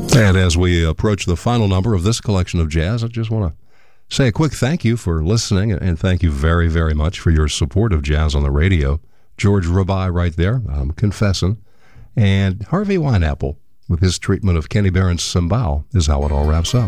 And as we approach the final number of this collection of jazz, I just want to say a quick thank you for listening, and thank you very, very much for your support of Jazz on the Radio. George Rabai right there, I'm confessing, and Harvey Wineapple with his treatment of Kenny Barron's Cymbal is how it all wraps up.